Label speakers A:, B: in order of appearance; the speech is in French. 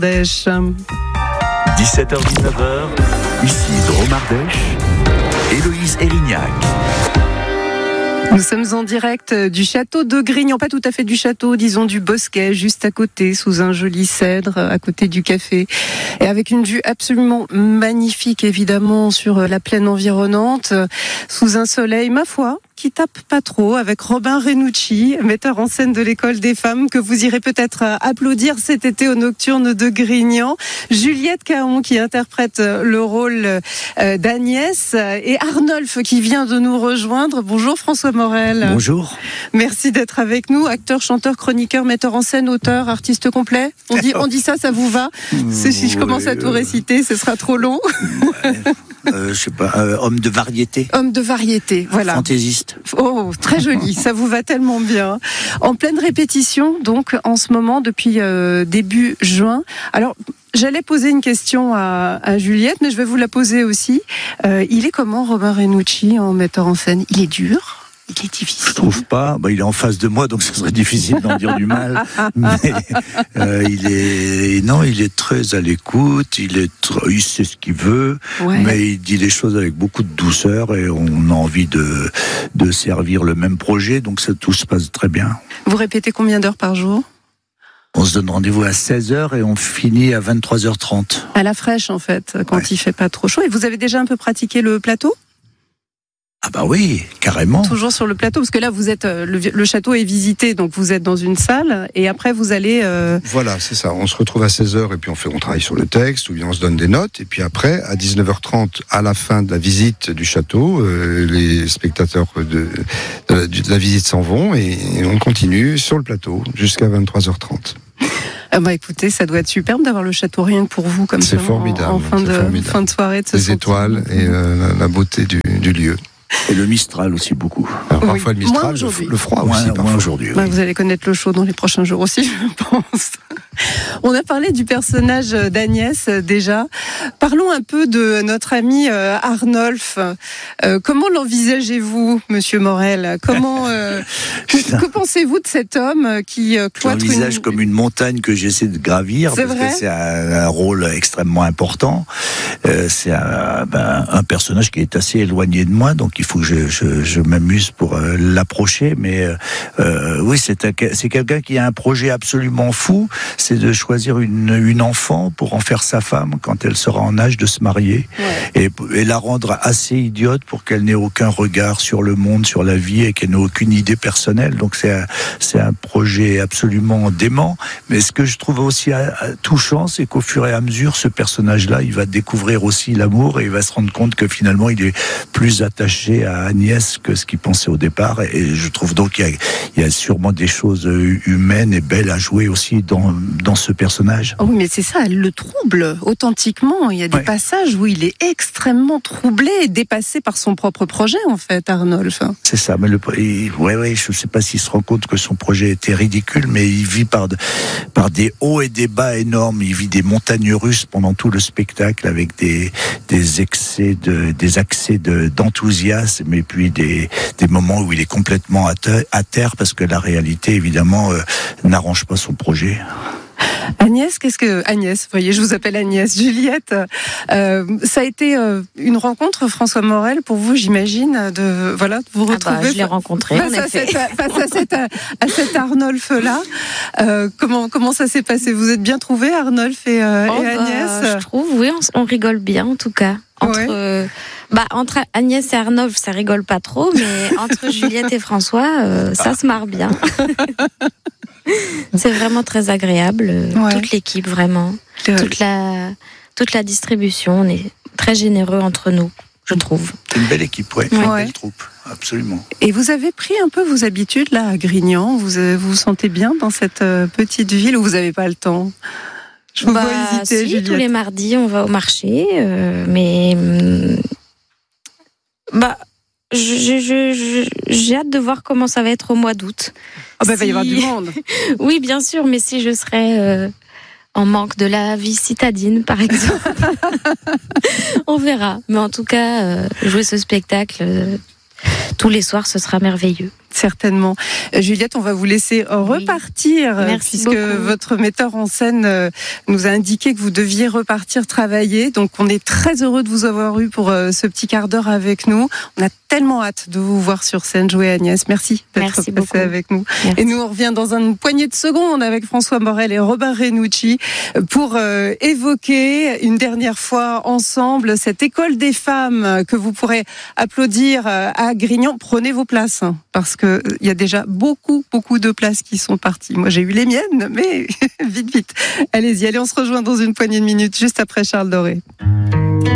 A: Ardèche.
B: 17h-19h, ici Dromardèche, Héloïse Erignac.
A: Nous sommes en direct du château de Grignan, pas tout à fait du château, disons du bosquet, juste à côté, sous un joli cèdre, à côté du café, et avec une vue absolument magnifique, évidemment, sur la plaine environnante, sous un soleil, ma foi, qui tape pas trop, avec Robin Renucci, metteur en scène de l'École des femmes, que vous irez peut-être applaudir cet été au Nocturne de Grignan, Juliette Caon qui interprète le rôle d'Agnès, et Arnolphe qui vient de nous rejoindre. Bonjour François Morel.
C: Bonjour.
A: Merci d'être avec nous, acteur, chanteur, chroniqueur, metteur en scène, auteur, artiste complet. On dit ça vous va? Si je commence à tout réciter, ce sera trop long.
C: Je sais pas, homme de variété.
A: Homme de variété, voilà.
C: Fantaisiste.
A: Oh, très joli, ça vous va tellement bien. En pleine répétition, donc, en ce moment, depuis début juin. Alors, j'allais poser une question à Juliette, mais je vais vous la poser aussi. Il est comment, Robin Renucci, en metteur en scène? Il est dur? Il est difficile.
C: Je trouve pas. Il est en face de moi, donc ce serait difficile d'en dire du mal. Mais il est très à l'écoute. Il sait ce qu'il veut, mais il dit les choses avec beaucoup de douceur et on a envie de servir le même projet. Donc tout se passe très bien.
A: Vous répétez combien d'heures par jour?
C: On se donne rendez-vous à 16h et on finit à 23h30.
A: À la fraîche, en fait, quand il fait pas trop chaud. Et vous avez déjà un peu pratiqué le plateau?
C: Ah bah oui, carrément.
A: Toujours sur le plateau, parce que là vous êtes le château est visité, donc vous êtes dans une salle et après vous allez.
D: Voilà, c'est ça. On se retrouve à 16h et puis on travaille sur le texte ou bien on se donne des notes et puis après à 19h30 à la fin de la visite du château, les spectateurs de la visite s'en vont et on continue sur le plateau jusqu'à 23h30.
A: Écoutez, ça doit être superbe d'avoir le château rien que pour vous comme ça.
D: C'est formidable.
A: En fin de soirée.
D: Les étoiles et la beauté du lieu.
C: Et le Mistral aussi beaucoup.
D: Alors, parfois le Mistral, le froid aussi.
C: Moins aujourd'hui.
A: Oui. Vous allez connaître le chaud dans les prochains jours aussi, je pense. On a parlé du personnage d'Agnès déjà. Parlons un peu de notre ami Arnolphe. Comment l'envisagez-vous, Monsieur Morel? Que pensez-vous de cet homme qui cloître
C: Je l'envisage comme une montagne que j'essaie de gravir.
A: C'est
C: parce
A: vrai.
C: que c'est un rôle extrêmement important. C'est un personnage qui est assez éloigné de moi, donc il faut que je m'amuse pour l'approcher. Mais oui, c'est quelqu'un qui a un projet absolument fou. C'est de choisir une enfant pour en faire sa femme quand elle sera en âge de se marier, et la rendre assez idiote pour qu'elle n'ait aucun regard sur le monde, sur la vie, et qu'elle n'ait aucune idée personnelle. Donc c'est un projet absolument dément. Mais ce que je trouve aussi touchant, c'est qu'au fur et à mesure, ce personnage-là, il va découvrir aussi l'amour et il va se rendre compte que finalement, il est plus attaché à Agnès que ce qu'il pensait au départ. Et je trouve donc qu'il y a sûrement des choses humaines et belles à jouer aussi dans ce personnage.
A: Oh oui, mais c'est ça, elle le trouble authentiquement. Il y a des passages où il est extrêmement troublé et dépassé par son propre projet, en fait, Arnolphe.
C: C'est ça, mais je ne sais pas s'il se rend compte que son projet était ridicule, mais il vit par des hauts et des bas énormes. Il vit des montagnes russes pendant tout le spectacle avec des accès d'enthousiasme et puis des moments où il est complètement à terre parce que la réalité, évidemment, n'arrange pas son projet.
A: Agnès, Agnès, voyez, je vous appelle Agnès, Juliette. Ça a été une rencontre, François Morel, pour vous, j'imagine, de vous retrouver.
E: Je l'ai rencontré.
A: Face à cet Arnolphe-là. Comment ça s'est passé? Vous êtes bien trouvés, Arnolphe et Agnès?
E: Je trouve, oui, on rigole bien, en tout cas. Entre Agnès et Arnolphe, ça rigole pas trop, mais entre Juliette et François, ça se marre bien. C'est vraiment très agréable. Toute l'équipe, vraiment. Toute la distribution, on est très généreux entre nous, je trouve.
C: C'est une belle équipe, une belle troupe, absolument.
A: Et vous avez pris un peu vos habitudes là à Grignan. Vous vous sentez bien dans cette petite ville où vous n'avez pas le temps? Je vous vois hésiter, Juliette.
E: Tous les mardis, on va au marché, mais j'ai hâte de voir comment ça va être au mois d'août.
A: Il va y avoir du monde.
E: Oui, bien sûr, mais si je serais en manque de la vie citadine, par exemple, on verra. Mais en tout cas, jouer ce spectacle, tous les soirs, ce sera merveilleux.
A: Certainement. Juliette, on va vous laisser repartir, puisque
E: beaucoup.
A: Votre metteur en scène nous a indiqué que vous deviez repartir travailler. Donc, on est très heureux de vous avoir eu pour ce petit quart d'heure avec nous. On a tellement hâte de vous voir sur scène jouer, Agnès. Merci d'être passé avec nous.
E: Merci.
A: Et nous, on revient dans une poignée de secondes avec François Morel et Robin Renucci pour évoquer une dernière fois ensemble cette école des femmes que vous pourrez applaudir à Grignan. Prenez vos places, parce qu'il y a déjà beaucoup de places qui sont parties. Moi, j'ai eu les miennes, mais vite. Allez-y, on se rejoint dans une poignée de minutes, juste après Charles Doré.